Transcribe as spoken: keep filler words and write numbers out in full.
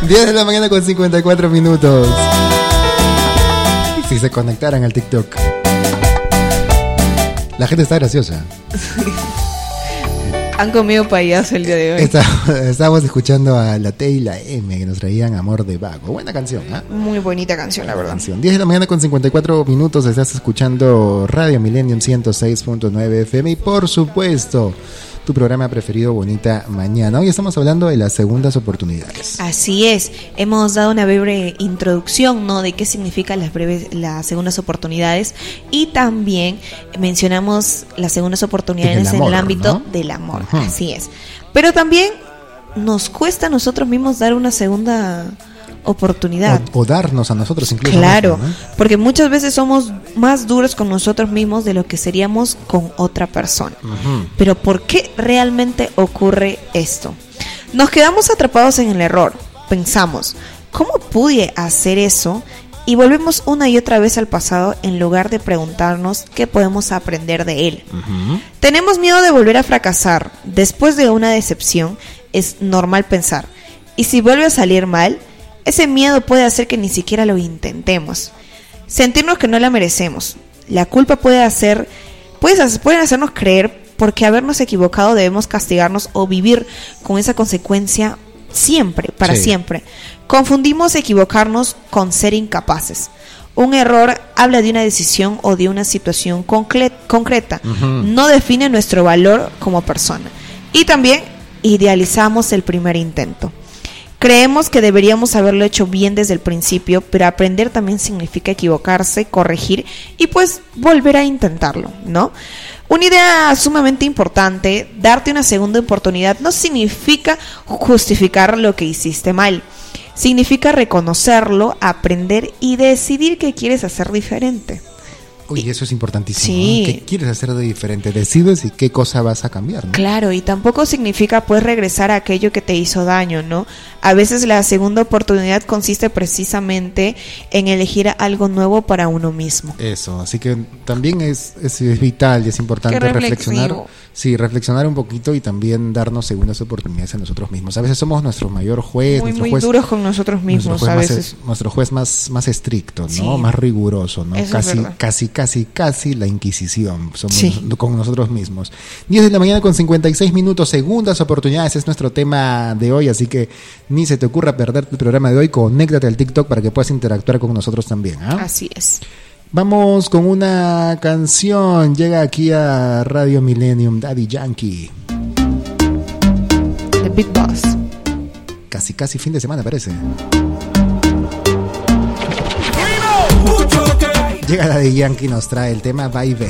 diez de la mañana con cincuenta y cuatro minutos. Si se conectaran al TikTok. La gente está graciosa. Han comido payaso el día de hoy. Está, estábamos escuchando a la T y la M que nos traían Amor de Vago. Buena canción, ¿eh? Muy bonita canción, la verdad. Canción. diez de la mañana con cincuenta y cuatro minutos. Estás escuchando Radio Millennium ciento seis punto nueve F M. Y por supuesto, tu programa preferido, Bonita Mañana. Hoy estamos hablando de las segundas oportunidades. Así es, hemos dado una breve introducción, ¿no?, de qué significan las breves, las segundas oportunidades, y también mencionamos las segundas oportunidades en el, amor, en el ámbito, ¿no?, del amor. Uh-huh. Así es. Pero también nos cuesta a nosotros mismos dar una segunda oportunidad. O, o darnos a nosotros incluso. Claro, mismo, ¿no? Porque muchas veces somos más duros con nosotros mismos de lo que seríamos con otra persona. Uh-huh. Pero ¿por qué realmente ocurre esto? Nos quedamos atrapados en el error. Pensamos, ¿cómo pude hacer eso? Y volvemos una y otra vez al pasado en lugar de preguntarnos qué podemos aprender de él. Uh-huh. Tenemos miedo de volver a fracasar. Después de una decepción, es normal pensar, ¿y si vuelve a salir mal? Ese miedo puede hacer que ni siquiera lo intentemos. Sentirnos que no la merecemos. La culpa puede hacer, puede, puede hacernos creer porque habernos equivocado debemos castigarnos o vivir con esa consecuencia siempre, para sí. siempre. Confundimos equivocarnos con ser incapaces. Un error habla de una decisión o de una situación concre- concreta. Uh-huh. No define nuestro valor como persona. Y también idealizamos el primer intento. Creemos que deberíamos haberlo hecho bien desde el principio, pero aprender también significa equivocarse, corregir y pues volver a intentarlo, ¿no? Una idea sumamente importante, darte una segunda oportunidad no significa justificar lo que hiciste mal. Significa reconocerlo, aprender y decidir qué quieres hacer diferente. Oye, eso es importantísimo. Sí. ¿No? ¿Qué quieres hacer de diferente? Decides y qué cosa vas a cambiar, ¿no? Claro, y tampoco significa pues regresar a aquello que te hizo daño, ¿no? A veces la segunda oportunidad consiste precisamente en elegir algo nuevo para uno mismo. Eso, así que también es, es, es vital y es importante reflexionar. Sí, reflexionar un poquito y también darnos segundas oportunidades a nosotros mismos. A veces somos nuestro mayor juez. Muy, nuestro muy juez, duros con nosotros mismos a veces. Más, nuestro juez más, más estricto, ¿no? Sí. Más riguroso, ¿no? Eso casi, es verdad. casi, casi, casi la Inquisición. Somos Sí. con nosotros mismos. diez de la mañana con cincuenta y seis minutos. Segundas oportunidades es nuestro tema de hoy, así que ni se te ocurra perder el programa de hoy. Conéctate al TikTok para que puedas interactuar con nosotros también, ¿eh? Así es. Vamos con una canción. Llega aquí a Radio Millennium Daddy Yankee. The Big Boss. Casi, casi fin de semana parece. Llega Daddy Yankee y nos trae el tema Va y Ven.